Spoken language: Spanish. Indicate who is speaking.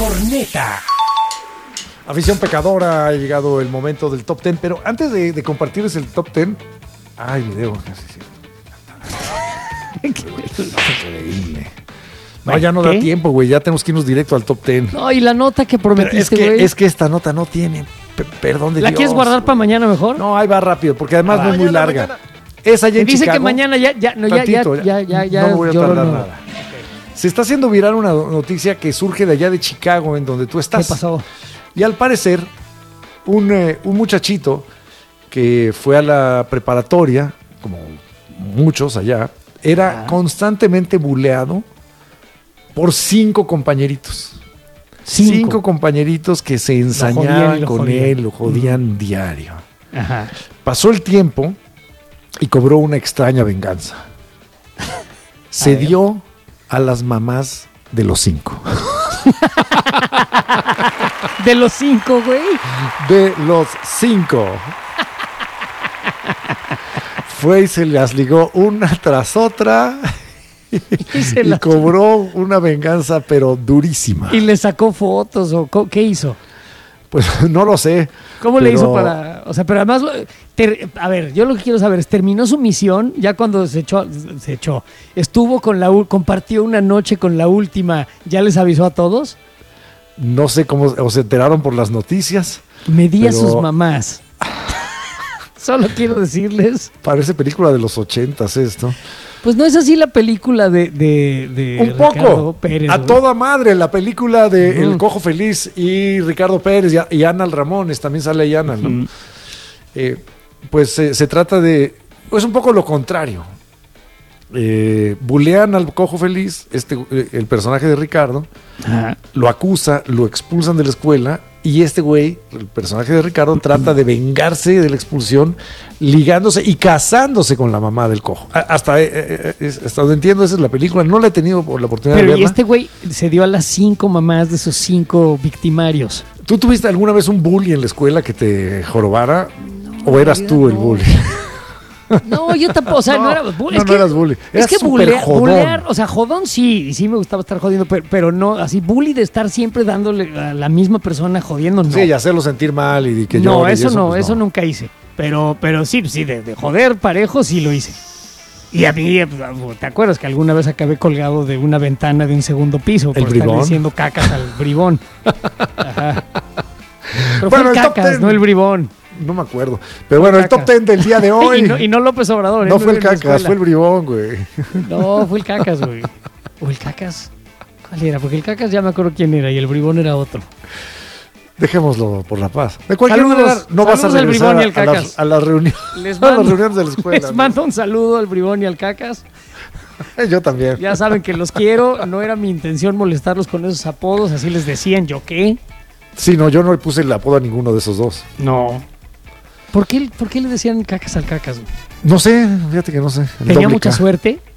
Speaker 1: corneta.
Speaker 2: Afición pecadora, ha llegado el momento del top 10, pero antes de compartirles el top 10, video, increíble. No, ya no da tiempo, güey, ya tenemos que irnos directo al top 10.
Speaker 3: No, y la nota que prometiste, güey.
Speaker 2: Es que esta nota no tiene, perdón de Dios.
Speaker 3: ¿La quieres guardar para mañana mejor?
Speaker 2: No, ahí va rápido, porque además no es muy larga.
Speaker 3: Mañana.
Speaker 2: Es allá en
Speaker 3: Dice
Speaker 2: Chicago.
Speaker 3: que mañana ya
Speaker 2: no me voy a tardar nada. Okay. Se está haciendo viral una noticia que surge de allá de Chicago, en donde tú estás.
Speaker 3: ¿Qué pasó?
Speaker 2: Y al parecer, un muchachito que fue a la preparatoria, como muchos allá, era constantemente buleado por 5 compañeritos. 5 compañeritos que se ensañaban con él, lo jodían diario.
Speaker 3: Ajá.
Speaker 2: Pasó el tiempo y cobró una extraña venganza. Se dio a las mamás de los 5.
Speaker 3: ¿De los 5, güey?
Speaker 2: De los 5. Fue y se las ligó una tras otra y cobró una venganza, pero durísima.
Speaker 3: ¿Y le sacó fotos o qué hizo?
Speaker 2: Pues no lo sé.
Speaker 3: ¿Cómo le hizo para...? O sea, pero además... a ver, yo lo que quiero saber es, ¿terminó su misión ya cuando se echó? ¿Estuvo compartió una noche con la última? ¿Ya les avisó a todos?
Speaker 2: No sé cómo... O se enteraron por las noticias.
Speaker 3: Medía a sus mamás. Solo quiero decirles...
Speaker 2: Parece película de los 80s esto.
Speaker 3: Pues no es así la película de
Speaker 2: un
Speaker 3: Ricardo
Speaker 2: poco
Speaker 3: Pérez.
Speaker 2: A toda madre, la película de El Cojo Feliz y Ricardo Pérez y Ana Ramones, también sale ahí Ana, ¿no? Pues se trata de... Es un poco lo contrario. Bulean al Cojo Feliz, el personaje de Ricardo, lo acusa, lo expulsan de la escuela. Y este güey, el personaje de Ricardo, trata de vengarse de la expulsión, ligándose y casándose con la mamá del cojo. Hasta donde entiendo, esa es la película. No la he tenido por la oportunidad de verla.
Speaker 3: Pero este güey se dio a las 5 mamás de esos 5 victimarios.
Speaker 2: ¿Tú tuviste alguna vez un bully en la escuela que te jorobara? ¿O eras tú el bully?
Speaker 3: No, yo tampoco, o sea, no era bully.
Speaker 2: No eras bully.
Speaker 3: Es que bulear, o sea, jodón sí me gustaba estar jodiendo, pero no, así bully de estar siempre dándole a la misma persona jodiendo, no.
Speaker 2: Sí, y hacerlo sentir mal y que
Speaker 3: no,
Speaker 2: llore.
Speaker 3: Eso nunca hice. Pero sí, de joder parejo sí lo hice. Y a mí, ¿te acuerdas que alguna vez acabé colgado de una ventana de un segundo piso por estar diciendo cacas al bribón? Ajá. Pero bueno, fue el cacas, no el bribón.
Speaker 2: No me acuerdo. Pero bueno, el top 10 del día de hoy.
Speaker 3: y no López Obrador.
Speaker 2: No fue el cacas, fue el bribón, güey.
Speaker 3: No, fue el cacas, güey. O el cacas. ¿Cuál era? Porque el cacas ya me acuerdo quién era y el bribón era otro.
Speaker 2: Dejémoslo por la paz. De cualquier manera, no vas a regresar a las reuniones de la escuela.
Speaker 3: Les mando un saludo al bribón y al cacas.
Speaker 2: Yo también.
Speaker 3: Ya saben que los quiero. No era mi intención molestarlos con esos apodos. Así les decían, ¿yo qué?
Speaker 2: Sí, no, yo no le puse el apodo a ninguno de esos dos.
Speaker 3: No. ¿Por qué le decían cacas al cacas?
Speaker 2: No sé, fíjate que no sé.
Speaker 3: ¿Tenía mucha suerte?